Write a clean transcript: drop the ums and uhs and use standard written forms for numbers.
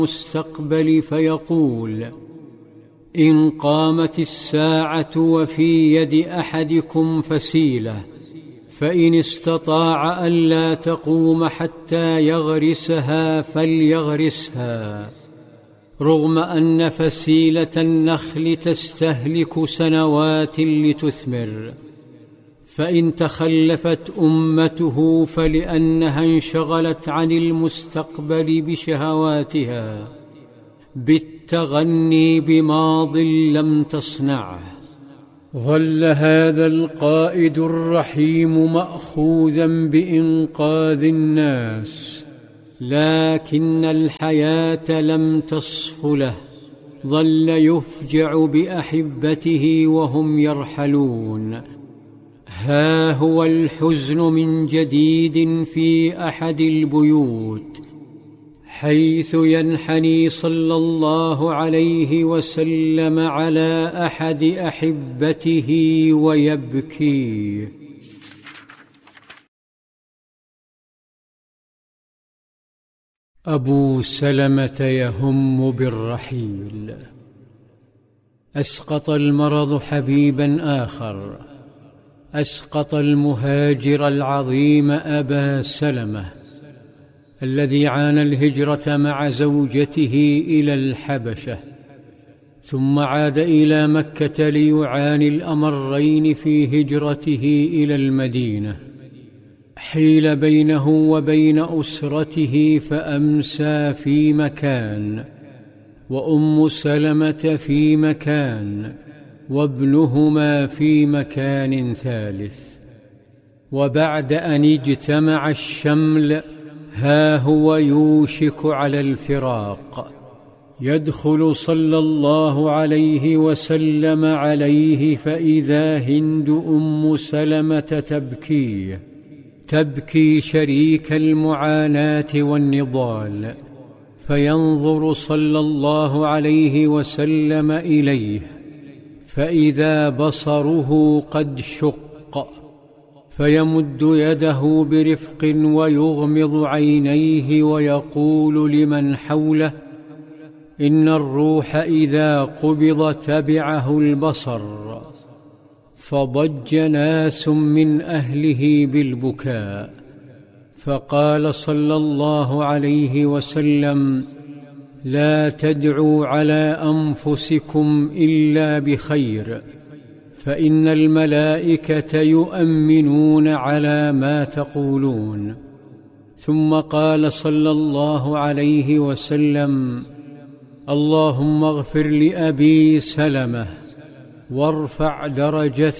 المستقبل فيقول: إن قامت الساعة وفي يد أحدكم فسيلة، فإن استطاع ألا تقوم حتى يغرسها فليغرسها، رغم أن فسيلة النخل تستهلك سنوات لتثمر. فإن تخلفت أمته فلأنها انشغلت عن المستقبل بشهواتها، بالتغني بماض لم تصنعه. ظل هذا القائد الرحيم مأخوذا بإنقاذ الناس، لكن الحياة لم تصف له، ظل يفجع بأحبته وهم يرحلون. ها هو الحزن من جديد في أحد البيوت، حيث ينحني صلى الله عليه وسلم على أحد أحبته ويبكي. أبو سلمة يهم بالرحيل. أسقط المرض حبيبا آخر، أسقط المهاجر العظيم أبا سلمة الذي عانى الهجرة مع زوجته إلى الحبشة، ثم عاد إلى مكة ليعاني الأمرين في هجرته إلى المدينة. حيل بينه وبين أسرته فأمسى في مكان، وأم سلمة في مكان، وابنهما في مكان ثالث. وبعد أن اجتمع الشمل ها هو يوشك على الفراق. يدخل صلى الله عليه وسلم عليه فإذا هند أم سلمة تبكي شريك المعاناة والنضال. فينظر صلى الله عليه وسلم إليه فإذا بصره قد شق، فيمد يده برفق ويغمض عينيه ويقول لمن حوله: إن الروح إذا قبض تبعه البصر. فضج ناس من أهله بالبكاء، فقال صلى الله عليه وسلم: لا تدعوا على أنفسكم إلا بخير، فإن الملائكة يؤمنون على ما تقولون. ثم قال صلى الله عليه وسلم: اللهم اغفر لأبي سلمة وارفع درجته